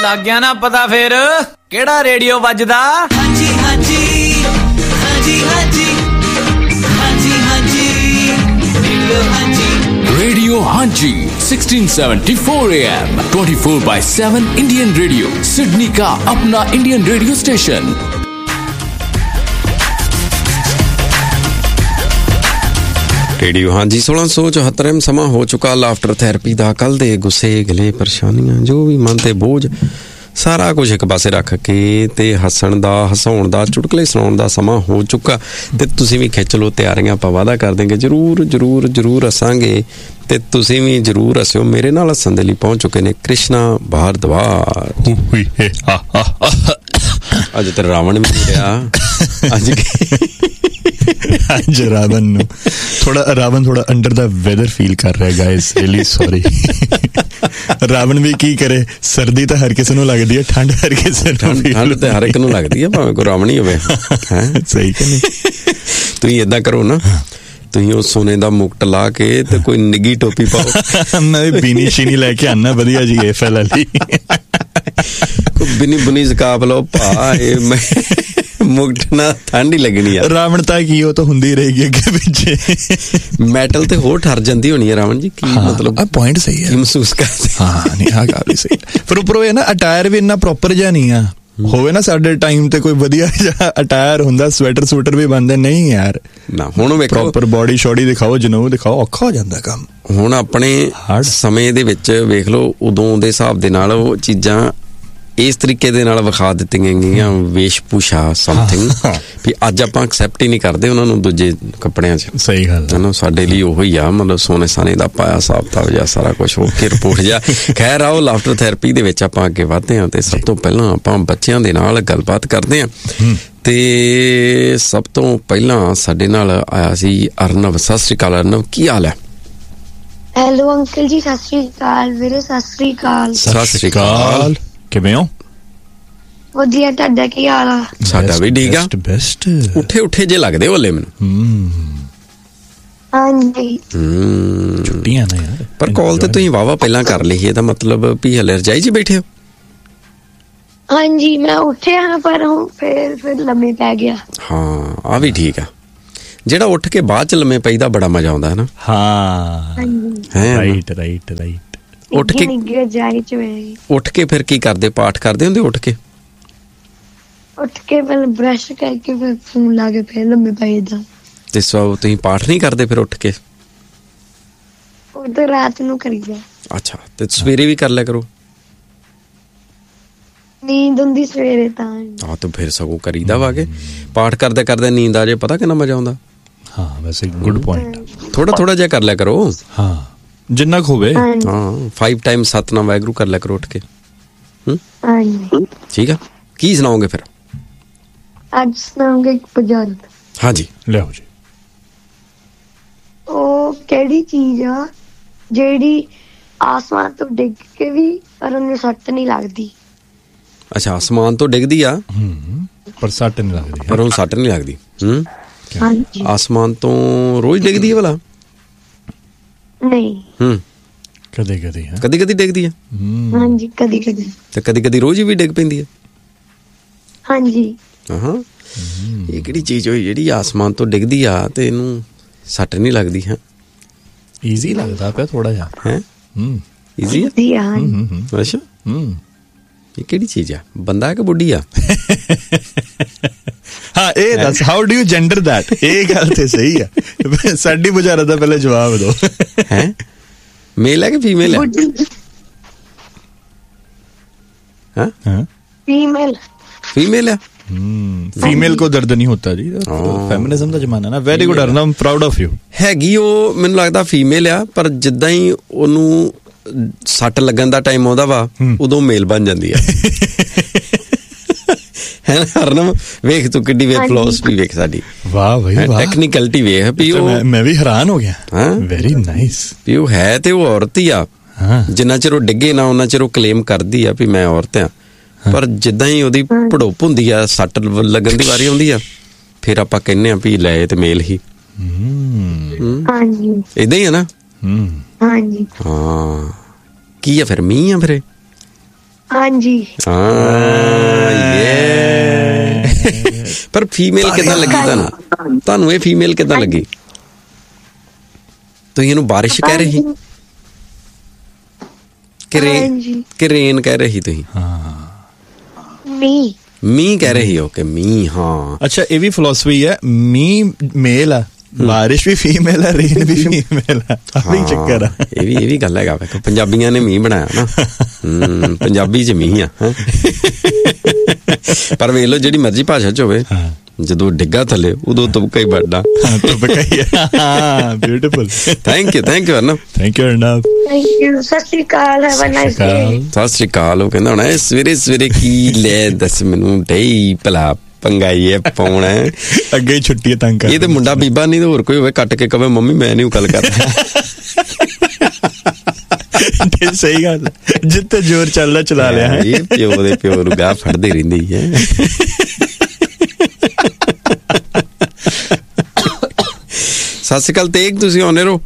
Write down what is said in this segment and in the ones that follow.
ਲੱਗ ਗਿਆ ਨਾ ਪਤਾ ਫੇਰ ਕਿਹੜਾ ਰੇਡੀਓ ਵੱਜਦਾ? ਹਾਂਜੀ ਹਾਂਜੀ ਹਾਂਜੀ ਹਾਂਜੀ ਹਾਂਜੀ ਹਾਂਜੀ ਰੇਡੀਓ ਹਾਂਜੀ। Radio Hanji 1674 AM 24/7 Indian Radio Sydney का अपना Indian radio station। रेडियो ਹਾਂਜੀ 1674 ਸਮਾਂ ਹੋ ਚੁੱਕਾ ਲਾਫਟਰ ਥੈਰੇਪੀ ਦਾ। ਕੱਲ ਦੇ ਗੁੱਸੇ ਗਿਲੇ ਪਰੇਸ਼ਾਨੀਆਂ ਜੋ ਵੀ ਮਨ ਤੇ ਬੋਝ ਸਾਰਾ ਕੁਝ ਇੱਕ ਪਾਸੇ ਰੱਖ ਕੇ ਤੇ ਹੱਸਣ ਦਾ ਹਸਾਉਣ ਦਾ ਚੁਟਕਲੇ ਸੁਣਾਉਣ ਦਾ ਸਮਾਂ ਹੋ ਚੁੱਕਾ ਤੇ ਤੁਸੀਂ ਵੀ ਖਿੱਚ ਲਓ ਤਿਆਰੀਆਂ। ਆਪਾਂ ਵਾਅਦਾ ਕਰ ਦੇਂਗੇ ਜ਼ਰੂਰ ਜ਼ਰੂਰ ਜ਼ਰੂਰ ਹੱਸਾਂਗੇ ਤੇ ਤੁਸੀਂ ਵੀ ਜ਼ਰੂਰ ਹੱਸਿਓ। ਮੇਰੇ ਨਾਲ ਹੱਸਣ ਦੇ ਲਈ ਪਹੁੰਚ ਚੁੱਕੇ ਨੇ ਕ੍ਰਿਸ਼ਨਾ ਭਾਰਦਵਾਜ। ਅੱਜ ਤੇ ਰਾਵਣ ਵੀ ਰਿਹਾ ਅੱਜ ਰਾਵਣ ਨੂੰ ਰਾਵਣ ਥੋੜਾ ਅੰਡਰ ਦਾ ਵੈਦਰ ਫੀਲ ਕਰ ਰਿਹਾ ਗਾਇਸ, ਰੀਲੀ ਸੌਰੀ। ਰਾਵਣ ਵੀ ਕੀ ਕਰੇ, ਸਰਦੀ ਤਾਂ ਹਰ ਕਿਸੇ ਨੂੰ ਲੱਗਦੀ ਹੈ, ਠੰਡ ਹਰ ਕਿਸੇ ਨੂੰ, ਠੰਡ ਤੇ ਹਰ ਇੱਕ ਨੂੰ ਲੱਗਦੀ ਹੈ ਭਾਵੇਂ ਕੋਈ ਰਾਵਣ ਹੀ ਹੋਵੇ। ਸਹੀ ਕਿ ਨਹੀਂ? ਤੁਸੀਂ ਏਦਾਂ ਕਰੋ ਨਾ, ਤੁਸੀਂ ਉਹ ਸੋਨੇ ਦਾ ਮੁਕਟ ਲਾ ਕੇ ਤੇ ਕੋਈ ਨਿੱਗੀ ਟੋਪੀ ਪਾਓ। ਮੈਂ ਵੀ ਬੀਨੀ ਸ਼ੀਨੀ ਲੈ ਕੇ ਆਨਾ ਵਧੀਆ ਜੀ AFL ਵਾਲੀ। ਕੋਈ ਬਿਨੀ ਬੁਨੀ ਸਕਾਪ ਲਓ ਭਾ, ਇਹ ਮੈਂ ਮੁਕਟ ਨਾਲ ਠੰਡ ਹੀ ਲੱਗਣੀ ਆ। ਰਾਵਣ ਤਾਂ ਕੀ ਉਹ ਤਾਂ ਹੁੰਦੀ ਰਹੇਗੀ ਅੱਗੇ ਪਿੱਛੇ। ਮੈਟਲ ਤੇ ਹੋਰ ਠਰ ਜਾਂਦੀ ਹੋਣੀ ਹੈ ਰਾਵਣ ਜੀ। ਕੀ ਮਤਲਬ ਪੁਆਇੰਟ ਸਹੀ ਹੈ, ਕੀ ਮਹਿਸੂਸ ਕਰਦੇ? ਹਾਂ ਨਹੀਂ ਆਹ ਗੱਲ ਵੀ ਸਹੀ। ਪਰ ਉੱਪਰੋਂ ਇਹ ਨਾ ਅਟਾਇਰ ਵੀ ਇੰਨਾ ਪ੍ਰੋਪਰ ਜਿਹਾ ਨਹੀਂ ਆ। ਹੋਵੇ ਨਾ ਸਾਡੇ ਟਾਈਮ ਤੇ ਕੋਈ ਵਧੀਆ ਜਿਹਾ ਅਟਾਇਰ ਹੁੰਦਾ, ਸਵੈਟਰ ਸੂਟਰ ਵੀ ਬਣਦੇ ਨਹੀਂ ਯਾਰ ਨਾ। ਹੁਣ ਵੇਖੋ ਪ੍ਰੋਪਰ ਬੋਡੀ ਸ਼ੋਡੀ ਦਿਖਾਓ, ਜਨੂੰਨ ਦਿਖਾਓ, ਔਖਾ ਹੋ ਜਾਂਦਾ ਕੰਮ। ਹੁਣ ਆਪਣੇ ਸਮੇਂ ਦੇ ਵਿੱਚ ਵੇਖ ਲਓ, ਉਦੋਂ ਦੇ ਹਿਸਾਬ ਦੇ ਨਾਲ ਉਹ ਚੀਜ਼ਾਂ ਇਸ ਤਰੀਕੇ ਦੇ ਨਾਲ ਵਿਖਾ ਦਿੱਤੀਆਂ ਗਈਆਂ, ਵੇਸ਼ ਭੂਸ਼ਾ ਸਮਥਿੰਗ, ਵੀ ਅੱਜ ਆਪਾਂ ਐਕਸੈਪਟ ਹੀ ਨਹੀਂ ਕਰਦੇ ਉਹਨਾਂ ਨੂੰ ਦੂਜੇ ਕੱਪੜਿਆਂ 'ਚ। ਸਹੀ ਗੱਲ ਹੈ। ਸਾਡੇ ਲਈ ਉਹੀ ਆ, ਮਤਲਬ ਸੋਨੇ ਸਾਨੇ ਦਾ ਪਾਇਆ ਹਿਸਾਬ ਕਿਤਾਬ ਜਿਹਾ ਸਾਰਾ ਕੁਛ ਓਕੇ ਰਿਪੋਰਟ ਜਿਹਾ। ਖੈਰ ਆਓ ਲਾਫਟਰ ਥੈਰੇਪੀ ਦੇ ਵਿੱਚ ਆਪਾਂ ਅੱਗੇ ਵਧਦੇ ਹਾਂ ਤੇ ਸਭ ਤੋਂ ਪਹਿਲਾਂ ਆਪਾਂ ਬੱਚਿਆਂ ਦੇ ਨਾਲ ਗੱਲਬਾਤ ਕਰਦੇ ਹਾਂ। ਤੇ ਸਭ ਤੋਂ ਪਹਿਲਾਂ ਸਾਡੇ ਨਾਲ ਆਇਆ ਸੀ ਅਰਨਵ। ਸਤਿ ਸ਼੍ਰੀ ਅਕਾਲ ਅਰਨਵ, ਕੀ ਹਾਲ ਹੈ? ਹੈਲੋ ਅੰਕਲ ਜੀ, ਸਤਿ ਸ਼੍ਰੀ ਅਕਾਲ ਵੀਰੇ। ਸਤਿ ਸ਼੍ਰੀ ਅਕਾਲ। ਸਤਿ ਸ਼੍ਰੀ ਅਕਾਲ, ਕਿਵੇਂ ਹੋ? ਵਧੀਆ, ਤੁਹਾਡਾ ਕੀ ਹਾਲ ਆ? ਸਾਡਾ ਵੀ ਠੀਕ ਆ। ਬੈਸਟ। ਉੱਠੇ ਜੇ ਲੱਗਦੇ ਹੋਲੇ ਮੈਨੂੰ। ਹਾਂਜੀ ਛੁੱਟੀਆਂ ਨੇ ਯਾਰ। ਪਰ ਕਾਲ ਤੇ ਤੁਸੀਂ ਵਾਵਾ ਪਹਿਲਾਂ ਕਰ ਲਈ, ਇਹਦਾ ਮਤਲਬ ਵੀ ਹਲੇ ਰਜਾਈ 'ਚ ਬੈਠੇ ਹੋ? ਹਾਂਜੀ ਮੈਂ ਉੱਠਿਆ ਹਾਂ ਪਰ ਹੁਣ ਫਿਰ ਲੰਮੇ ਪੈ ਗਿਆ। ਹਾਂ ਆ ਵੀ ਠੀਕ ਆ। ਜਿਹੜਾ ਉੱਠ ਕੇ ਬਾਅਦ 'ਚ ਲੰਮੇ ਪਈਦਾ ਬੜਾ ਮਜ਼ਾ ਆਉਂਦਾ ਹੈ ਨਾ। ਹਾਂ ਰਾਈਟ। ਉੱਠ ਕੇ ਫਿਰ ਕੀ ਕਰਦੇ? ਪਾਠ ਕਰਦੇ ਹੁੰਦੇ ਉੱਠ ਕੇ? ਉੱਠ ਕੇ ਪਹਿਲਾਂ ਬ੍ਰਸ਼ ਕਰਕੇ ਫਿਰ ਫੋਨ ਲਾ ਕੇ ਫਿਰ ਲੰਮੇ ਪਈਦਾ। ਤੇ ਸੋ ਤੁਸੀਂ ਪਾਠ ਨਹੀਂ ਕਰਦੇ ਫਿਰ ਉੱਠ ਕੇ? ਉਹ ਤਾਂ ਰਾਤ ਨੂੰ ਕਰੀਦਾ। ਅੱਛਾ, ਤੇ ਸਵੇਰੇ ਵੀ ਕਰ ਲਿਆ ਕਰੋ। ਨੀਂਦ ਹੁੰਦੀ ਸਵੇਰੇ ਤਾਂ। ਆਹ ਤਾਂ ਫਿਰ ਸਗੋਂ ਕਰੀਦਾ ਵਾ ਕੇ ਪਾਠ ਕਰਦੇ ਕਰਦੇ ਨੀਂਦ ਆ ਜੇ, ਪਤਾ ਕਿੰਨਾ ਮਜ਼ਾ ਆਉਂਦਾ। ਹਾਂ ਵੈਸੇ ਗੁੱਡ ਪੁਆਇੰਟ। ਥੋੜਾ ਜਿਹਾ ਕਰ ਲਿਆ ਕਰੋ। ਹਾਂ ਜਿੰਨਾ ਕੁ ਹੋਵੇ। ਹਾਂ 5 ਟਾਈਮ ਸਤਨਾਮ ਵਾਹਿਗੁਰੂ ਕਰ ਲਿਆ ਕਰੋ ਉੱਠ ਕੇ। ਠੀਕ ਆ, ਕੀ ਸੁਣਾਓਗੇ ਫਿਰ? ਅੱਜ ਸੁਣਾਉਂਗੇ ਇੱਕ ਬਜ਼ੁਰਗ। ਹਾਂਜੀ ਲਿਆਓ ਜੀ। ਉਹ ਕਿਹੜੀ ਚੀਜ਼ ਆ ਜਿਹੜੀ ਆਸਮਾਨ ਤੋਂ ਡਿੱਗ ਕੇ ਵੀ ਪਰ ਉਹਨੂੰ ਸੱਟ ਨਹੀਂ ਲੱਗਦੀ? ਅੱਛਾ, ਆਸਮਾਨ ਤੋਂ ਡਿੱਗਦੀ ਆ ਪਰ ਸੱਟ ਨਹੀਂ ਲੱਗਦੀ। ਪਰ ਉਹਨੂੰ ਸੱਟ ਨਹੀਂ ਲੱਗਦੀ। ਹਾਂਜੀ। ਆਸਮਾਨ ਤੋਂ ਰੋਜ਼ ਡਿੱਗਦੀ ਹੈ ਭਲਾ? ਨਹੀਂ। ਕਦੇ ਕਦੀ ਡਿੱਗਦੀ ਆ। ਹਾਂਜੀ ਕਦੀ ਤੇ ਕਦੀ ਰੋਜ਼ ਵੀ ਡਿੱਗ ਪੈਂਦੀ ਹੈ। ਹਾਂਜੀ। ਹਾਂ ਇਹ ਕਿਹੜੀ ਚੀਜ਼ ਹੋਈ ਜਿਹੜੀ ਆਸਮਾਨ ਤੋਂ ਡਿੱਗਦੀ ਆ ਤੇ ਇਹਨੂੰ ਸੱਟ ਨਹੀਂ ਲੱਗਦੀ? ਹੈ ਈਜ਼ੀ ਲੱਗਦਾ ਪਿਆ ਥੋੜਾ ਜਿਹਾ। ਹੈ ਈਜ਼ੀ ਆ। ਅੱਛਾ ਇਹ ਕਿਹੜੀ ਚੀਜ਼ ਆ? ਬੰਦਾ ਹੈ ਕਿ ਬੁੱਢੀ ਆ? ਹਾਂ ਇਹ ਦੱਸ, how do you gender that? ਇਹ ਗੱਲ ਤੇ ਸਹੀ ਆ। ਸਾਡੀ ਬੁਝਾਰਤ ਦਾ ਪਹਿਲੇ ਜਵਾਬ ਦਿਓ। ਹੈ ਮੇਲ ਹੈ ਕਿ ਫੀਮੇਲ ਹੈ? ਹਾਂ फीमेल है। फीमेल को दर्द नहीं होता जी, ਫੈਮਿਨਿਜ਼ਮ ਦਾ ਜ਼ਮਾਨਾ ਨਾ। Very good ਅਰਨਮ, proud of you. ਹੈਗੀ ਉਹ ਮੈਨੂੰ ਲੱਗਦਾ ਫੀਮੇਲ ਆ, ਪਰ ਜਿੱਦਾਂ ਹੀ ਉਹਨੂੰ ਸੱਟ ਲੱਗਣ ਦਾ ਟਾਈਮ ਆਉਂਦਾ ਵਾ ਉਦੋਂ ਮੇਲ ਬਣ ਜਾਂਦੀ ਆ। ਹੈ ਨਾ ਅਰਨਮ? ਵੇਖ ਤੂੰ ਕਿੱਡੀ ਵੇ ਫਿਲਾਸਫੀ ਵੇਖ ਸਾਡੀ। ਵਾਹ ਬਈ ਵਾਹ, ਟੈਕਨੀਕਲਿਟੀ ਵੇਖ ਵੀ ਉਹ। ਮੈਂ ਵੀ ਹੈਰਾਨ ਹੋ ਗਿਆ। Very nice. ਵੀ ਉਹ ਹੈ ਤੇ ਉਹ ਔਰਤ ਹੀ ਆ। ਜਿੰਨਾ ਚਿਰ ਉਹ ਡਿੱਗੇ ਨਾ ਉਹਨਾਂ ਚਿਰ ਉਹ ਕਲੇਮ ਕਰਦੀ ਆ ਵੀ ਮੈਂ ਔਰਤ ਆ। ਪਰ ਜਿੱਦਾਂ ਹੀ ਉਹਦੀ ਭੜੋਪ ਹੁੰਦੀ ਆ, ਸੱਟ ਲੱਗਣ ਦੀ ਵਾਰੀ ਆਉਂਦੀ ਆ, ਫਿਰ ਆਪਾਂ ਕਹਿੰਦੇ ਆ ਵੀ ਲੈ ਤੇ ਮੇਲ ਹੀ। ਏਦਾਂ ਹੀ ਆ ਨਾ? ਹਾਂਜੀ। ਹਾਂ ਕੀ ਆ ਫਿਰ? ਮੀਂਹ ਆ ਫਿਰ? ਹਾਂਜੀ। ਪਰ ਫੀਮੇਲ ਕਿੱਦਾਂ ਲੱਗੀ ਤੁਹਾਨੂੰ ਇਹ ਫੀਮੇਲ ਕਿੱਦਾਂ ਲੱਗੀ? ਤੁਸੀਂ ਇਹਨੂੰ ਬਾਰਿਸ਼ ਕਹਿ ਰਹੇ ਸੀ ਕਿ ਰੇਨ ਕਹਿ ਰਹੇ ਸੀ ਤੁਸੀਂ? ਮੀਂਹ ਕਹਿ ਰਹੇ ਸੀ। ਓਕੇ, ਮੀਂਹ। ਹਾਂ, ਅੱਛਾ, ਇਹ ਵੀ ਫਿਲਾਸਫੀ ਹੈ, ਮੀਂਹ ਮੇਲ ਆ, ਬਾਰਿਸ਼ ਵੀ ਫੀਮੇਲ ਹੈ, ਰੇਨ ਵੀ ਫੀਮੇਲ ਹੈ। ਆਹੀ ਚੱਕਰ ਆ। ਇਹ ਵੀ ਗੱਲ ਹੈਗਾ। ਵੇਖੋ, ਪੰਜਾਬੀਆਂ ਨੇ ਮੀਂਹ ਬਣਾਇਆ ਨਾ। ਪੰਜਾਬੀ 'ਚ ਮੀਂਹ ਆ। ਪਰ ਵੇਖ ਲਓ, ਜਿਹੜੀ ਮਰਜ਼ੀ ਭਾਸ਼ਾ 'ਚ ਹੋਵੇ, ਜਦੋਂ ਡਿੱਗਾ ਥੱਲੇ ਉਦੋਂ ਤੁਬਕਾ ਹੀ ਵੱਡਾ। ਬਿਊਟੀਫੁਲ। Thank you Arnab. ਸਤਿ ਸ਼੍ਰੀ ਅਕਾਲ। ਸਤਿ ਸ਼੍ਰੀ ਅਕਾਲ। ਉਹ ਕਹਿੰਦਾ ਹੋਣਾ ਸਵੇਰੇ ਸਵੇਰੇ ਕੀ ਲੈ ਦੱਸ ਮੈਨੂੰ ਢਈ ਭਲਾ ਪੰਗਾਈ ਹੈ ਪਾਉਣਾ। ਅੱਗੇ ਛੁੱਟੀ ਤੰਗ ਕਰ। ਇਹ ਤੇ ਮੁੰਡਾ ਬੀਬਾ ਨਹੀਂ ਤੇ ਹੋਰ ਕੋਈ ਹੋਵੇ, ਕੱਟ ਕੇ ਕਵੇ ਮੰਮੀ ਮੈਂ ਨਹੀਂ ਗੱਲ ਕਰਦਾ। ਸਹੀ ਗੱਲ, ਜਿੱਥੇ ਜ਼ੋਰ ਚੱਲਦਾ ਚਲਾ ਲਿਆ। ਇਹ ਪਿਓ ਦੇ ਪਿਓ ਨੂੰ ਗਾਹ ਫੜਦੀ ਰਹਿੰਦੀ ਹੈ। ਸਤਿ ਸ਼੍ਰੀ ਅਕਾਲ ਤੇਗ, ਤੁਸੀਂ ਆਉਂਦੇ ਰਹੋ।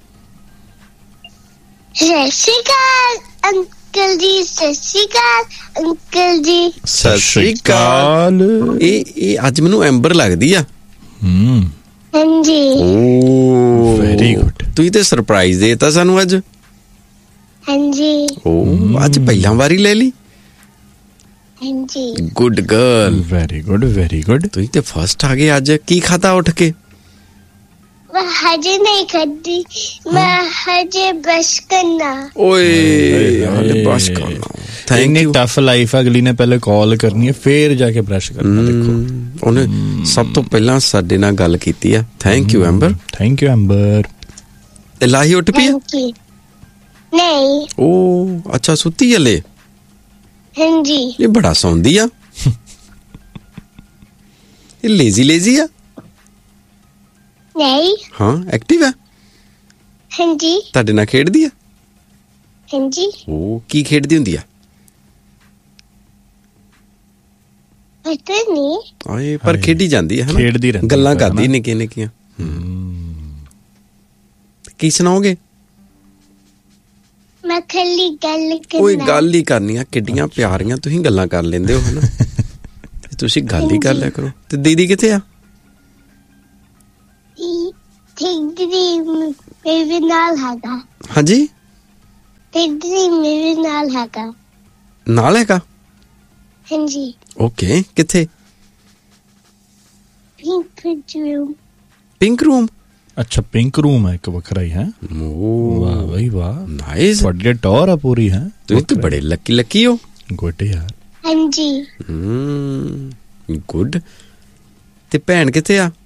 ਸਤਿ ਸ਼੍ਰੀ ਅਕਾਲ ਅੰਕਲ ਜੀ। ਸਤਿ ਸ਼੍ਰੀ ਅਕਾਲ ਅੰਕਲ ਜੀ। ਸਤਿ ਸ਼੍ਰੀ ਅਕਾਲ। ਇਹ ਅੱਜ ਮੈਨੂੰ ਐਂਬਰ ਲੱਗਦੀ ਆ। ਹਾਂਜੀ। ਓ ਵੈਰੀ ਗੁੱਡ। ਤੁਸੀਂ ਤੇ ਸਰਪ੍ਰਾਈਜ਼ ਦੇਤਾ ਸਾਨੂੰ ਅੱਜ। ਹਾਂਜੀ। ਓ ਅੱਜ ਪਹਿਲਾਂ ਵਾਰੀ ਲੈ ਲਈ। ਹਾਂਜੀ। Good girl. Very good. ਤੁਸੀਂ ਤੇ ਫਸਟ ਆ ਗਏ ਅੱਜ। ਕੀ ਖਾਧਾ ਉੱਠ ਕੇ? ਮੈਂ ਹਜੇ ਨਹੀਂ ਖਾਧੀ, ਮੈਂ ਹਜੇ ਬਰਸ਼ ਕਰਨਾ। ਓਏ ਹਲੇ ਬਰਸ਼ ਕਰਨਾ। Thank you. ਟਫ ਲਾਈਫ, ਅਗਲੀ ਨੇ ਪਹਿਲੇ ਕਾਲ ਕਰਨੀ ਹੈ, ਫੇਰ ਜਾ ਕੇ ਬਰਸ਼ ਕਰਨਾ। ਦੇਖੋ, ਉਹਨੇ ਸਭ ਤੋਂ ਪਹਿਲਾਂ ਸਾਡੇ ਨਾਲ ਗੱਲ ਕੀਤੀ ਆ। Thank you amber. Thank you amber. ਇਲਾਹੀ ਉੱਠ ਪਈ? ਨਹੀਂ। ਓ ਅੱਛਾ, ਸੁੱਤੀ ਹਲੇ? ਹਾਂਜੀ। ਇਹ ਬੜਾ ਸੌਂਦੀ ਆ। ਇਹ ਲੇਜ਼ੀ ਆ? ਨਹੀਂ। ਹਾਂ, ਐਕਟਿਵ ਆ? ਹਾਂਜੀ। ਤੁਹਾਡੇ ਨਾਲ ਖੇਡਦੀ ਆ? ਹਾਂਜੀ। ਓ ਕੀ ਖੇਡਦੀ ਹੁੰਦੀ ਆ? ਪਤਾ ਨਹੀਂ। ਆਏ ਪਰ ਖੇਡੀ ਜਾਂਦੀ ਹੈ, ਖੇਡਦੀ ਰਹਿੰਦੀ, ਗੱਲਾਂ ਕਰਦੀ ਨਿੱਕੀਆਂ। ਕੀ ਸੁਣਾਓਗੇ? ਮੈਂ ਖਾਲੀ ਗੱਲ ਕਰਨਾ। ਕੋਈ ਗੱਲ ਹੀ ਕਰਨੀ ਆ। ਕਿੱਡੀਆਂ ਪਿਆਰੀਆਂ ਤੁਸੀਂ ਗੱਲਾਂ ਕਰ ਲੈਂਦੇ ਹੋ ਹਨਾ। ਤੁਸੀਂ ਗੱਲ ਹੀ ਕਰ ਲਿਆ ਕਰੋ। ਤੇ ਦੀਦੀ ਕਿੱਥੇ ਆ? ਦੀਦੀ ਮੇਰੇ ਨਾਲ ਹੈਗਾ। ਹਾਂਜੀ, ਦੀਦੀ ਮੇਰੇ ਨਾਲ ਹੈਗਾ। ਨਾਲ ਹੈਗਾ? ਹਾਂਜੀ। ਓਕੇ, ਕਿੱਥੇ? Pink room. ਅੱਛਾ, ਪਿੰਕ ਰੂਮ ਹੈ ਇੱਕ ਵੱਖਰਾ ਹੀ ਹੈ। ਵਾਹ ਬਈ ਵਾਹ, ਨਾਈਸ। ਤੁਹਾਡੇ ਟੌਰ ਆ ਪੂਰੀ ਹੈ। ਤੁਸੀਂ ਤਾਂ ਬੜੇ ਲੱਕੀ ਹੋ। ਗੁੱਡ ਯਾਰ। ਹਾਂਜੀ। ਗੁੱਡ। ਤੇ ਭੈਣ ਕਿੱਥੇ ਆ?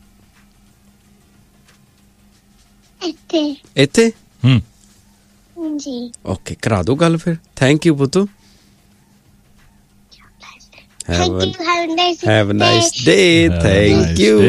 ਇੱਥੇ। ਹਾਂਜੀ। ਓਕੇ, ਕਰਾ ਦੋ ਗੱਲ ਫਿਰ। Thank you ਪੁੱਤੂ। Have a nice day. Thank you.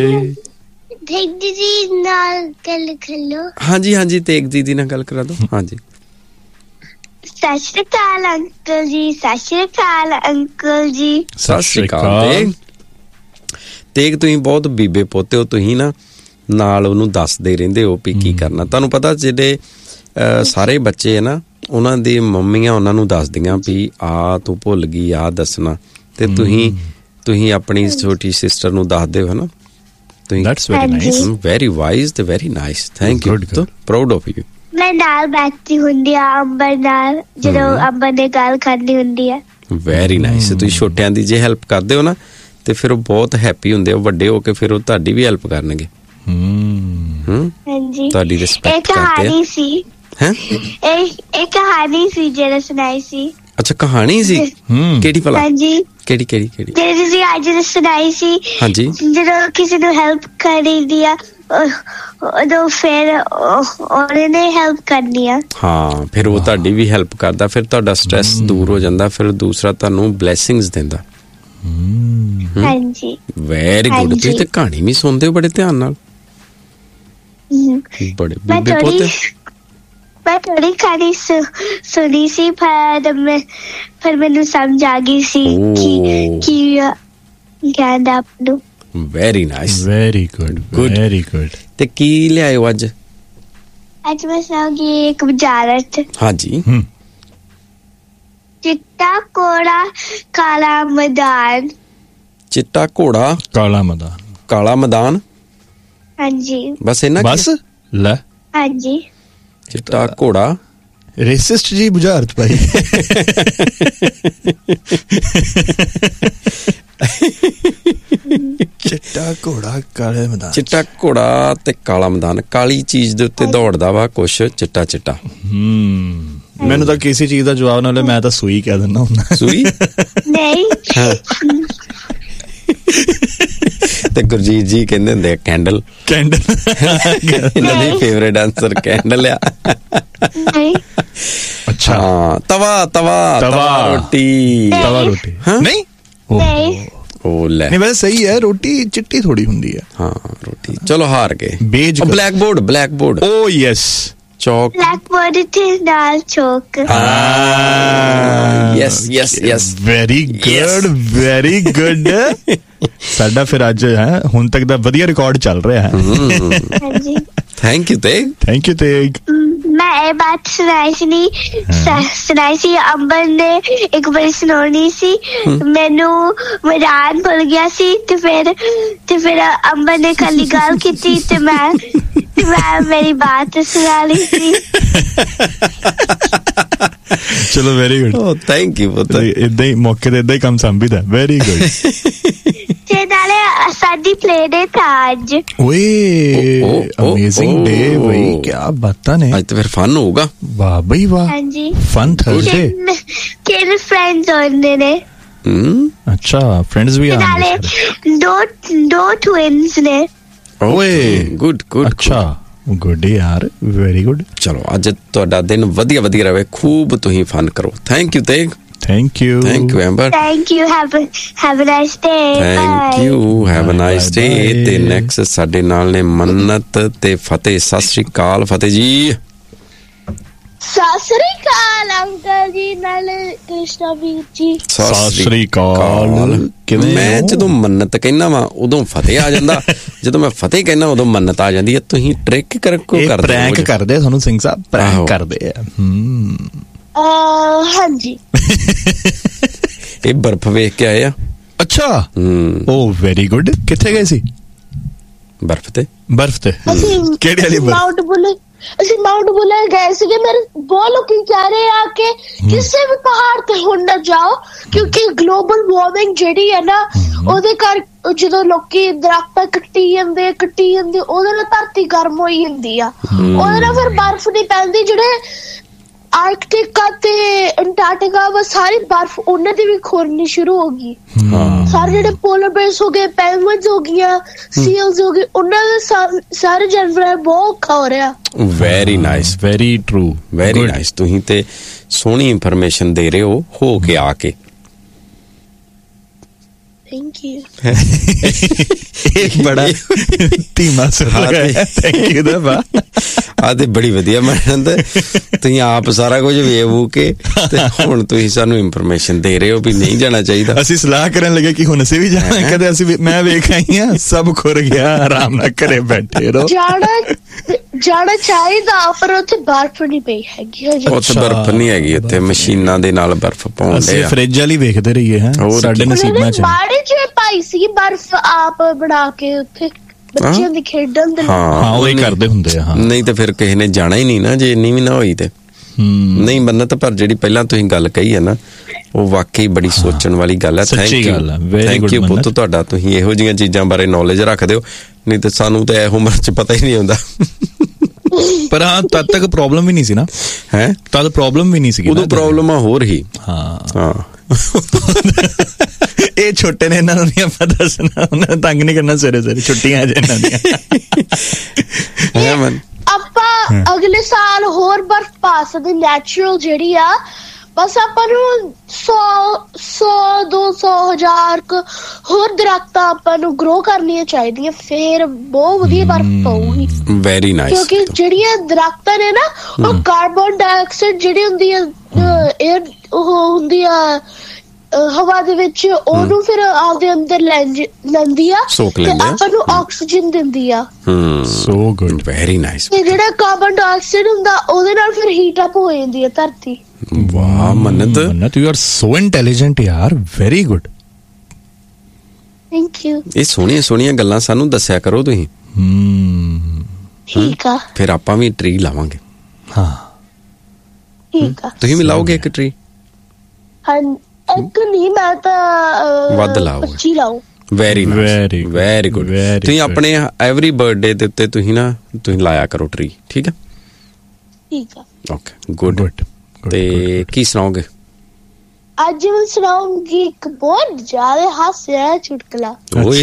ਦੀਦੀ ਨਾਲ ਗੱਲ ਕਰ ਲੋ। ਹਾਂਜੀ, ਤੇਗ ਦੀਦੀ ਨਾਲ ਗੱਲ ਕਰਾ ਦੋ। ਹਾਂਜੀ। ਸਤਿ ਸ਼੍ਰੀ ਅਕਾਲ ਅੰਕਲ ਜੀ। ਸਤਿ ਸ਼੍ਰੀ ਅਕਾਲ ਅੰਕਲ ਜੀ। ਸਤਿ ਸ਼੍ਰੀ ਅਕਾਲ ਤੇਗ। ਤੁਸੀਂ ਬਹੁਤ ਬੀਬੇ ਪੋਤੇ ਹੋ। ਤੁਸੀਂ ਨਾਲ ਉਹਨੂੰ ਦੱਸਦੇ ਰਹਿੰਦੇ ਹੋ ਵੀ ਕੀ ਕਰਨਾ। ਤੁਹਾਨੂੰ ਪਤਾ ਜਿਹੜੇ ਸਾਰੇ ਬੱਚੇ ਹੈ ਨਾ, ਉਹਨਾਂ ਦੀ ਮੰਮੀਆਂ ਉਹਨਾਂ ਨੂੰ ਦੱਸਦੀਆਂ ਵੀ ਆ ਤੂੰ ਭੁੱਲ ਗਈ ਆ ਦੱਸਣਾ, ਤੇ ਤੁਸੀਂ ਆਪਣੀ ਛੋਟੀ ਸਿਸਟਰ ਨੂੰ ਦੱਸਦੇ ਹੋ ਹਨਾ। That's very nice. Very wise ਤੇ very nice. Thank you. Proud of you. ਮੈਂ ਨਾਲ ਬੈਠੀ ਹੁੰਦੀ ਆ ਅੰਬਰ ਨਾਲ, ਜਦੋਂ ਅੰਬਰ ਨੇ ਗੱਲ ਕਰਨੀ ਹੁੰਦੀ ਆ। Very nice. ਤੁਸੀਂ ਛੋਟਿਆਂ ਦੀ ਜੇ ਹੈਲਪ ਕਰਦੇ ਹੋ ਨਾ ਤੇ ਫਿਰ ਉਹ ਬਹੁਤ ਹੈਪੀ ਹੁੰਦੇ ਆ। ਵੱਡੇ ਹੋ ਕੇ ਫਿਰ ਉਹ ਤੁਹਾਡੀ ਵੀ ਹੈਲਪ ਕਰਨਗੇ। ਹਾਂਜੀ। ਤੁਹਾਡੀ ਰਿਸਪੈਕਟ ਕਰਦੇ ਆ। ਕਹਾਣੀ ਸੀ ਹੈ? ਇਹ ਕਹਾਣੀ ਸੀ ਜਿਹੜਾ ਸੁਣਾਈ ਸੀ। ਅੱਛਾ, ਕਹਾਣੀ ਸੀ? ਕਿਹੜੀ ਭਲਾ? ਹਾਂਜੀ। ਕਿਹੜੀ? ਜਿਹੜੀ ਤੁਸੀਂ ਅੱਜ ਸੁਣਾਈ ਸੀ। ਹਾਂਜੀ। ਜਦੋਂ ਕਿਸੇ ਨੂੰ ਹੈਲਪ ਕਰੀ ਦੀ ਆ ਉਦੋਂ ਫਿਰ ਉਹਨੇ ਹੈਲਪ ਕਰਨੀ ਆ। ਹਾਂ, ਫਿਰ ਉਹ ਤੁਹਾਡੀ ਵੀ ਹੈਲਪ ਕਰਦਾ। ਫਿਰ ਤੁਹਾਡਾ ਸਟ੍ਰੈਸ ਦੂਰ ਹੋ ਜਾਂਦਾ। ਫਿਰ ਦੂਸਰਾ ਤੁਹਾਨੂੰ ਬਲੇਸਿੰਗਸ ਦਿੰਦਾ। ਹਾਂਜੀ। Very good. ਤੁਸੀਂ ਤੇ ਕਹਾਣੀ ਵੀ ਸੁਣਦੇ ਹੋ ਬੜੇ ਧਿਆਨ ਨਾਲ। ਬੜੇ ਬੀਬੇ ਪੋਤੇ। ਮੈਂ ਥੋੜੀ ਕਹਾਣੀ ਸੁਣੀ ਸੀ, ਪਰ ਮੈਨੂੰ ਸਮਝ ਆ ਗਈ ਸੀ ਕਿ ਕਹਿੰਦਾ ਆਪ ਨੂੰ। Very nice. Very good. ਤੇ ਕੀ ਲਿਆਇਓ ਅੱਜ? ਅੱਜ ਮੈਂ ਸੁਣਾਉਂਗੀ ਇੱਕ ਬੁਝਾਰਤ। ਹਾਂਜੀ। ਚਿੱਟਾ ਘੋੜਾ ਕਾਲਾ ਮੈਦਾਨ। ਚਿੱਟਾ ਘੋੜਾ ਕਾਲਾ ਮੈਦਾਨ। ਕਾਲਾ ਮੈਦਾਨ, ਹਾਂਜੀ ਬਸ ਇਹਨਾਂ ਬਸ ਲੈ ਹਾਂਜੀ। ਚਿੱਟਾ ਘੋੜਾ। ਰੇਸਿਸਟ ਜੀ ਬੁਝਾਰਤ ਭਾਈ। ਚਿੱਟਾ ਘੋੜਾ ਕਾਲੇ ਮੈਦਾਨ। ਚਿੱਟਾ ਘੋੜਾ ਤੇ ਕਾਲਾ ਮੈਦਾਨ, ਕਾਲੀ ਚੀਜ਼ ਦੇ ਉੱਤੇ ਦੌੜਦਾ ਵਾ ਕੁਛ ਚਿੱਟਾ ਚਿੱਟਾ। ਮੈਨੂੰ ਤਾਂ ਕਿਸੇ ਚੀਜ਼ ਦਾ ਜਵਾਬ ਨਾ ਲੈ, ਮੈਂ ਤਾਂ ਸੂਈ ਕਹਿ ਦਿੰਦਾ ਹੁੰਦਾ। ਸੂਈ ਨਹੀਂ ਤੇ ਗੁਰਜੀਤ ਜੀ ਕਹਿੰਦੇ ਹੁੰਦੇ ਆ ਕੈਂਡਲ। ਕੈਂਡਲ ਇਹਨਾਂ ਦੀ ਫੇਵਰੇਟ ਆਨਸਰ ਕੈਂਡਲ ਆ। ਨਹੀਂ ਅੱਛਾ ਹਾਂ, ਤਵਾ ਤਵਾ ਤਵਾ ਰੋਟੀ। ਤਵਾ ਰੋਟੀ ਨਹੀਂ ਨਹੀਂ ਉਹ ਲੈ ਨਹੀਂ, ਵੈਸੇ ਸਹੀ ਹੈ, ਰੋਟੀ ਚਿੱਟੀ ਥੋੜੀ ਹੁੰਦੀ ਹੈ। ਹਾਂ ਰੋਟੀ। ਚਲੋ ਹਾਰ ਗਏ। Beige black board, black board. ਓ ਯੈਸ, ਚੌਕ। ਬਲੈਕ ਬੋਰਡ ਤੇ ਨਾਲ ਚੌਕ। Yes yes yes, very good very good. ਸਾਡਾ ਫਿਰ ਅੱਜ ਹੈ ਹੁਣ ਤੱਕ ਦਾ ਵਧੀਆ ਰਿਕਾਰਡ ਚੱਲ ਰਿਹਾ ਹੈ। ਹਾਂਜੀ thank you Tegh. Thank you Tegh. ਮੈਂ ਇਹ ਬਾਤ ਸੁਣਾਈ ਸੀ ਅੰਬਰ ਨੇ ਇੱਕ ਵਾਰੀ ਸੁਣਾਉਣੀ ਸੀ, ਮੈਨੂੰ ਮਜ਼ਾਕ ਭੁੱਲ ਗਿਆ ਸੀ ਤੇ ਫਿਰ ਅੰਬਰ ਨੇ ਕੱਲੀ ਗੱਲ ਕੀਤੀ ਤੇ ਮੈਂ ਮੇਰੀ ਬਾਤ ਸੁਣਾ ਲਈ ਸੀ। ਚਲੋ very good. O thank you ਪੁੱਤ। ਇਦਾਂ ਹੀ ਮੌਕੇ ਤੇ ਇਦਾਂ ਹੀ ਕੰਮ ਸੰਭੀਦਾ। Very good. ਤੇ ਨਾਲੇ ਸਾਡੀ ਪਲੇ ਡੇ ਥਾ ਅੱਜ। ਓਏ ਅਮੇਜ਼ਿੰਗ ਡੇ ਬਈ, ਕੀ ਬਾਤਾਂ ਨੇ। ਅੱਜ ਤਾਂ ਫਿਰ ਫਨ ਹੋਊਗਾ। ਵਾਹ ਬਈ ਵਾਹ। ਹਾਂਜੀ ਫਨ ਥਰਸਡੇ। ਕਿਹੜੇ ਫਰੈਂਡਸ ਆਉਂਦੇ ਨੇ? ਅੱਛਾ ਫਰੈਂਡਸ ਵੀ ਨਾਲੇ ਦੋ ਟਵਿਨਸ ਨੇ। ਓਏ ਗੁੱਡ ਗੁੱਡ। ਅੱਛਾ ਗੁੱਡ ਯਾਰ, ਵੈਰੀ ਗੁੱਡ। ਚਲੋ ਅੱਜ ਤੁਹਾਡਾ ਦਿਨ ਵਧੀਆ ਵਧੀਆ ਰਹੇ, ਖੂਬ ਤੁਸੀਂ ਫਨ ਕਰੋ। Thank you Tegh. Thank you. Thank you amber. Thank you, have a nice day. Thank you, have a nice day. ਤੇ ਨੈਕਸਟ ਸਾਡੇ ਨਾਲ ਨੇ ਮੰਨਤ ਤੇ ਫਤਿਹ। ਸਤਿ ਸ਼੍ਰੀ ਅਕਾਲ ਫਤਿਹ ਜੀ। ਸਤਿ ਸ੍ਰੀ ਅਕਾਲ ਅੰਕਲ ਜੀ, ਨਾਲ ਕ੍ਰਿਸ਼ਨਾ ਵੀਰ ਜੀ। ਸਤਿ ਸ਼੍ਰੀ ਅਕਾਲ। ਕਿਵੇਂ ਮੈਂ ਜਦੋਂ ਮੰਨਤ ਕਹਿਣਾ ਵਾ ਉਦੋਂ ਫਤਿਹ ਆ ਜਾਂਦਾ, ਜਦੋਂ ਮੈਂ ਫਤਿਹ ਕਹਿਣਾ ਉਦੋਂ ਮੰਨਤ ਆ ਜਾਂਦੀ ਹੈ। ਤੁਸੀਂ ਟ੍ਰਿਕ ਕਰਦੇ ਹੋ? ਪ੍ਰੈਂਕ ਕਰਦੇ ਤੁਹਾਨੂੰ ਸਿੰਘ ਸਾਹਿਬ, ਪ੍ਰੈਂਕ ਕਰਦੇ ਆ। ਹਾਂਜੀ। ਇਹ ਬਰਫ਼ ਵੇਖ ਕੇ ਆਏ ਆ। ਅੱਛਾ ਓ ਵੈਰੀ ਗੁੱਡ। ਕਿੱਥੇ ਗਏ ਸੀ? ਬਰਫ਼ ਤੇ। ਬਰਫ਼ ਤੇ ਕਿਹੜੀ ਵਾਲੀ ਬਰਫ਼? ਅਸੀਂ ਮਾਊਂਟ ਬੁਲਰ ਗਏ ਸੀਗੇ। ਮੇਰੇ ਬਹੁਤ ਲੋਕੀ ਕਹਿ ਰਹੇ ਆ ਕਿ ਕਿਸੇ ਵੀ ਪਹਾੜ ਤੇ ਹੁਣ ਨਾ ਜਾਓ, ਕਿਉਂਕਿ ਗਲੋਬਲ ਵਾਰਮਿੰਗ ਜਿਹੜੀ ਹੈ ਨਾ, ਉਹਦੇ ਕਰ ਜਦੋਂ ਲੋਕੀ ਦਰਖਤ ਕੱਟੀ ਜਾਂਦੇ ਉਹਦੇ ਨਾਲ ਧਰਤੀ ਗਰਮ ਹੋਈ ਜਾਂਦੀ ਆ। ਉਹਦੇ ਨਾਲ ਫਿਰ ਬਰਫ਼ ਨਹੀਂ ਪੈਂਦੀ। ਜਿਹੜੇ ਆਰਕਟਿਕ ਤੇ ਅੰਟਾਰਕਟਿਕਾ ਵਾ, ਸਾਰੀ ਬਰਫ਼ ਉਹਨਾਂ ਦੀ ਵੀ ਖੋਰਨੀ ਸ਼ੁਰੂ ਹੋ ਗਈ। ਸਾਰੇ ਜਿਹੜੇ ਪੋਲਰ ਬੇਅਰਸ ਹੋ ਗਏ, ਪੈਂਗੁਇਨਸ ਹੋ ਗਈਆਂ, ਸੀਲਸ ਹੋ ਗਏ, ਉਹਨਾਂ ਦੇ ਸਾਰੇ ਜਾਨਵਰਾਂ ਬਹੁਤ ਔਖਾ ਹੋ ਰਿਹਾ। Very nice, very true, very nice. ਤੁਸੀਂ ਤੇ ਸੋਹਣੀ ਇਨਫੋਰਮੇਸ਼ਨ ਦੇ ਰਹੇ ਹੋ ਕੇ ਆ ਕੇ। Thank you. ਇਹ ਬੜਾ ਧੀਮਾ ਸੁਰ ਲਗਾਇਆ। ਥੈਂਕ ਯੂ ਦਾ ਬਾ। ਆ ਤੇ ਬੜੀ ਵਧੀਆ ਮੈਨਤ। ਤੁਸੀਂ ਆਪ ਸਾਰਾ ਕੁਝ ਵੇਖ ਕੇ ਤੇ ਹੁਣ ਤੁਸੀਂ ਸਾਨੂੰ ਇਨਫੋਰਮੇਸ਼ਨ ਦੇ ਰਹੇ ਹੋ ਵੀ ਨਹੀਂ ਜਾਣਾ ਚਾਹੀਦਾ। ਅਸੀਂ ਸਲਾਹ ਕਰਨ ਲੱਗੇ ਕਿ ਹੁਣ ਅਸੀਂ ਵੀ ਜਾਣਾ। ਕਦੇ ਅਸੀਂ ਮੈਂ ਵੇਖ ਆਈ ਹਾਂ, ਸਭ ਖੁਰ ਗਿਆ, ਆਰਾਮ ਨਾਲ ਘਰੇ ਬੈਠੇ ਰਹੋ। ਜਾਣਾ ਚਾਹੀਦਾ, ਪਰ ਉੱਥੇ ਬਰਫ਼ ਨਹੀਂ ਪਈ ਹੈਗੀ। ਉੱਥੇ ਬਰਫ਼ ਨਹੀਂ ਹੈਗੀ, ਉੱਥੇ ਮਸ਼ੀਨਾਂ ਦੇ ਨਾਲ ਬਰਫ਼ ਪਾਉਂਦੇ ਅਸੀਂ ਆ। ਫਰਿੱਜ ਵਾਲੀ ਵੇਖਦੇ ਰਹੀਏ ਹੈ ਸਾਡੇ ਨਸੀਬਾਂ ਚ। ਮਾੜੇ ਜਿਹੇ ਪਾਈ ਸੀ ਬਰਫ਼ ਆਪ ਬਣਾ ਕੇ ਉੱਥੇ ਬੱਚਿਆਂ ਦੇ ਖੇਡਣ ਦੇ। ਹਾਂ ਉਹ ਹੀ ਕਰਦੇ ਹੁੰਦੇ ਆ। ਨਹੀਂ ਤੇ ਫਿਰ ਕਿਸੇ ਨੇ ਜਾਣਾ ਹੀ ਨਹੀਂ ਨਾ, ਜੇ ਇੰਨੀ ਵੀ ਨਾ ਹੋਈ ਤੇ। ਨਹੀਂ ਮੰਨਤ, ਪਰ ਜਿਹੜੀ ਪਹਿਲਾਂ ਤੁਸੀਂ ਗੱਲ ਕਹੀ ਹੈ ਨਾ, ਉਹ ਵਾਕਈ ਬੜੀ ਸੋਚਣ ਵਾਲੀ ਗੱਲ ਹੈ। ਥੈਂਕ ਯੂ ਪੁੱਤ ਤੁਹਾਡਾ। ਤੁਸੀਂ ਇਹੋ ਜਿਹੀਆਂ ਚੀਜ਼ਾਂ ਬਾਰੇ ਨੌਲੇਜ ਰੱਖਦੇ ਹੋ, ਨਹੀਂ ਤੇ ਸਾਨੂੰ ਤਾਂ ਇਹ ਉਮਰ ਚ ਪਤਾ ਹੀ ਨਹੀਂ ਹੁੰਦਾ। ਪਰ ਹਾਂ ਤਦ ਤੱਕ ਪ੍ਰੋਬਲਮ ਵੀ ਨਹੀਂ ਸੀ ਨਾ। ਹੈ ਤਦ ਪ੍ਰੋਬਲਮ ਵੀ ਨਹੀਂ ਸੀ। ਉਦੋਂ ਪ੍ਰੋਬਲਮਾਂ ਹੋਰ ਹੀ। ਹਾਂ ਇਹ ਛੋਟੇ ਨੇ, ਇਹਨਾਂ ਨੂੰ ਨਹੀਂ ਆਪਾਂ ਦੱਸਣਾ, ਉਹਨਾਂ ਨੂੰ ਤੰਗ ਨਹੀਂ ਕਰਨਾ। ਸਵੇਰੇ ਛੁੱਟੀਆਂ ਜੇ ਇਹਨਾਂ ਦੀਆਂ। ਆਪਾਂ ਅਗਲੇ ਸਾਲ ਹੋਰ ਬਰਫ਼ ਪਾ ਸਕਦੇ। ਨੈਚੁਰਲ ਜਿਹੜੀ ਆ, ਬਸ ਆਪਾਂ ਨੂੰ 100-200,000 ਹੋਰ ਦਰਖਤਾਂ ਆਪਾਂ ਨੂੰ ਗਰੋ ਕਰਨੀਆਂ ਚਾਹੀਦੀਆਂ, ਫੇਰ ਬਹੁਤ ਵਧੀਆ ਬਰਫ਼ ਪਊਗੀ। Very nice. ਕਿਉਂਕਿ ਜਿਹੜੀਆਂ ਦਰਖਤਾਂ ਨੇ ਨਾ, ਉਹ ਕਾਰਬਨ ਡਾਈਆਕਸਾਈਡ ਜਿਹੜੀ ਹੁੰਦੀ ਆ, 에ਅਰ ਉਹ ਹੁੰਦੀ ਆ ਹਵਾ ਦੇ ਵਿੱਚ, ਉਹਨੂੰ ਫਿਰ ਆਪਦੇ ਅੰਦਰ ਲੈਂਦੀ ਆ ਤੇ ਆਪਾਂ ਨੂੰ ਆਕਸੀਜਨ ਦਿੰਦੀ ਆ। So good, very nice. ਤੇ ਜਿਹੜਾ ਕਾਰਬਨ ਡਾਈਆਕਸਾਈਡ ਹੁੰਦਾ, ਉਹਦੇ ਨਾਲ ਫਿਰ ਹੀਟ ਅਪ ਹੋ ਜਾਂਦੀ ਆ ਧਰਤੀ। ਵਾਹ ਮੰਨਤ, ਮੰਨਤ ਯੂ ਆਰ ਸੋ ਇੰਟੈਲੀਜੈਂਟ ਯਾਰ, ਵੈਰੀ ਗੁੱਡ। Thank you. ਇਹ ਸੋਹਣੀਆਂ ਸੋਹਣੀਆਂ ਗੱਲਾਂ ਸਾਨੂੰ ਦੱਸਿਆ ਕਰੋ ਤੁਸੀਂ। ਠੀਕ ਆ, ਫਿਰ ਆਪਾਂ ਵੀ ਟਰੀ ਲਾਵਾਂਗੇ। ਹਾਂ ਠੀਕ ਆ। ਤੁਸੀਂ ਵੀ ਲਾਓਗੇ ਇੱਕ ਟਰੀ? ਹਾਂ, ਇੱਕ ਨਹੀਂ, ਮੈਂ ਤਾਂ ਵੱਧ ਲਾਓਗੇ। 25 ਲਾਉ। Very Very good, very good. very ਤੁਸੀਂ good. ਆਪਣੇ ਐਵਰੀ ਬਰਥਡੇ ਦੇ ਉੱਤੇ ਤੁਸੀਂ ਲਾਇਆ ਕਰੋ ਟਰੀ, ਠੀਕ ਹੈ? ਠੀਕ ਆ। Okay, good. ਤੇ ਕੀ ਸੁਣਾਓਗੇ? ਅੱਜ ਮੈਂ ਸੁਣਾਉਂਗੀ ਇੱਕ ਬਹੁਤ ਜ਼ਿਆਦਾ ਹਾਸਿਆ ਚੁਟਕਲਾ। ਓਏ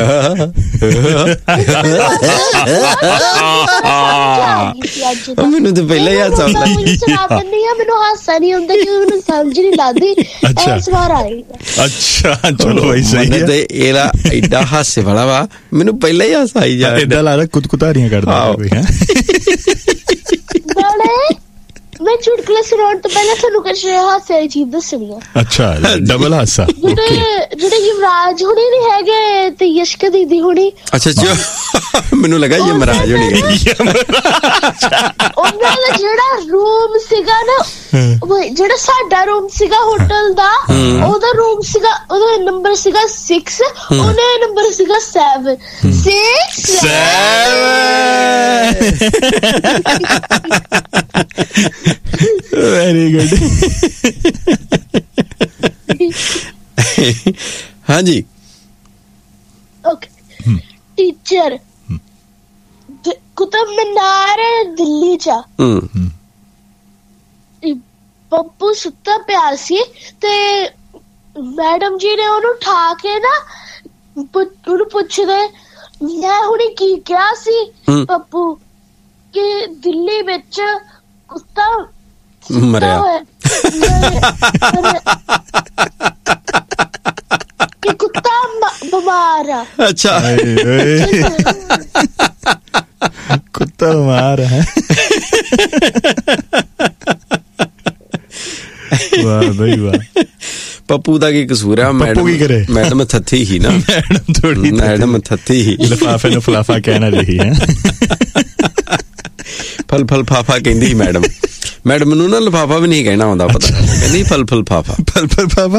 ਮੈਨੂੰ ਤਾਂ ਪਹਿਲਾਂ ਹੀ ਹਾਸਾ ਆਉਂਦਾ। ਮੈਨੂੰ ਹਾਸਾ ਨਹੀਂ ਆਉਂਦਾ ਕਿਉਂਕਿ ਮੈਨੂੰ ਸਮਝ ਨਹੀਂ ਲੱਗਦੀ। ਇਸ ਵਾਰ ਆਏਗਾ। ਅੱਛਾ ਚਲੋ ਭਾਈ ਸਹੀ ਹੈ। ਤੇ ਇਹਦਾ ਐਡਾ ਹਾਸੇ ਵਾਲਾ ਵਾ, ਮੈਨੂੰ ਪਹਿਲਾਂ ਹੀ ਹਾਸਾ ਆਈ ਜਾ। ਏਦਾਂ ਲੱਗਦਾ ਕੁਤਕੁਤਾਰੀਆਂ ਕਰਦਾ ਕੋਈ ਹੈ। ਮੈਂ ਚੁਟਕਲੇ ਸੁਣਾਉਣ ਤੋਂ ਪਹਿਲਾਂ ਤੁਹਾਨੂੰ ਕੁਝ ਹਾਸੇ ਵਾਲੀ ਚੀਜ਼ ਦੱਸਣੀ ਆ। ਅੱਛਾ, ਡਬਲ ਹਾਸਾ। ਜਿਹੜੇ ਯੁਵਰਾਜ ਹੁਣੀ ਨਹੀਂ ਹੈਗੇ ਤੇ ਯਸ਼ਕ ਦੀਦੀ ਹੁਣੀ। ਅੱਛਾ ਅੱਛਾ, ਮੈਨੂੰ ਲੱਗਾ ਇਹ ਮਹਾਰਾਜ ਹੋਣੀ। ਉਹਨਾਂ ਦਾ ਜਿਹੜਾ ਰੂਮ ਸੀਗਾ ਨਾ, ਜਿਹੜਾ ਸਾਡਾ ਰੂਮ ਸੀਗਾ ਹੋਟਲ ਦਾ, ਉਹਦਾ ਰੂਮ ਸੀਗਾ, ਉਹਦਾ ਨੰਬਰ ਸੀਗਾ 6, ਉਹਦਾ ਨੰਬਰ ਸੀਗਾ 7। 6 ਵੈਰੀ ਗੁੱਡ। ਹਾਂਜੀ ਓਕੇ। ਟੀਚਰ ਕੁਤਬ ਮੀਨਾਰ ਦਿੱਲੀ ਚ ਪੱਪੂ ਸੁੱਤਾ ਪਿਆ ਸੀ ਤੇ ਮੈਡਮ ਜੀ ਨੇ ਉਹਨੂੰ ਉਠਾ ਕੇ ਨਾ ਉਹਨੂੰ ਪੁੱਛਦੇ, ਮੈਂ ਹੁਣੇ ਕੀ ਕਿਹਾ ਸੀ ਪੱਪੂ, ਕਿ ਦਿੱਲੀ ਵਿੱਚ ਕੁੱਤਾ ਮਰਿਆ ਕਿ ਕੁੱਤਾ ਬਿਮਾਰ ਆ। ਅੱਛਾ, ਕੁੱਤਾ ਬਿਮਾਰ ਹੈ। ਵਾਹ ਬਈ ਵਾਹ। ਪੱਪੂ ਦਾ ਕੀ ਕਸੂਰ ਆ? ਪੱਪੂ ਕੀ ਕਰੇ? ਮੈਡਮ ਥੱਥੀ ਹੀ ਨਾ। ਮੈਡਮ ਥੱਥੀ ਹੀ। ਲਿਫਾਫੇ ਨੂੰ ਫਲਾਫਾ ਕਹਿਣਾ ਰਹੀ ਹੈ। ਫਲ ਫਾਫਾ ਕਹਿੰਦੀ ਸੀ ਮੈਡਮ। ਮੈਡਮ ਨੂੰ ਨਾ ਲਿਫਾਫਾ ਵੀ ਨਹੀਂ ਕਹਿਣਾ ਆਉਂਦਾ, ਪਤਾ ਕਹਿੰਦੀ ਫਲ ਫਾਫਾ। ਫਲ ਫਾਫਾ।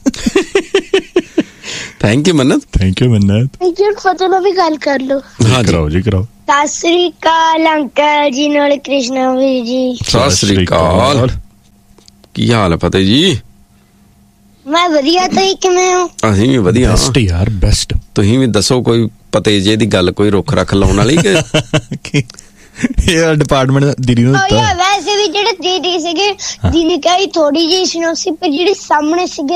Thank you Mannat. Thank you ਮੰਨਤ। ਫਤਿਹ ਨਾਲ ਵੀ ਗੱਲ ਕਰ ਲਓ। ਹਾਂ ਕਰਾਓ ਜੀ ਕਰਾਓ। ਸਤਿ ਸ੍ਰੀ ਅਕਾਲ ਅੰਕਲ ਜੀ, ਨਾਲ ਕ੍ਰਿਸ਼ਨਾ ਵੀਰ ਜੀ। ਸਤਿ ਸ੍ਰੀ ਅਕਾਲ। ਕੀ ਹਾਲ ਹੈ ਫਤਿਹ ਜੀ? ਮੈਂ ਵਧੀਆ, ਤੁਸੀਂ ਕਿਵੇਂ ਹੋ? ਅਸੀਂ ਵੀ ਵਧੀਆ। ਬੈਸਟ ਯਾਰ, ਬੈਸਟ। ਤੁਸੀਂ ਵੀ ਦੱਸੋ ਕੋਈ ਪਤੇ ਜੇ ਦੀ ਗੱਲ, ਕੋਈ ਰੁੱਖ ਰੱਖ ਲਾਉਣ ਵਾਲੀ ਕਿ ਇਹ ਡਿਪਾਰਟਮੈਂਟ ਦੀਦੀ ਨੂੰ ਦਿੱਤਾ। ਵੈਸੇ ਵੀ ਜਿਹੜੇ ਦੀਦੀ ਸੀਗੇ, ਦੀਦੀ ਕਹੀ ਥੋੜੀ ਜਿਹੀ ਸੁਣੋ ਸੀ, ਪਰ ਜਿਹੜੇ ਸਾਹਮਣੇ ਸੀਗੇ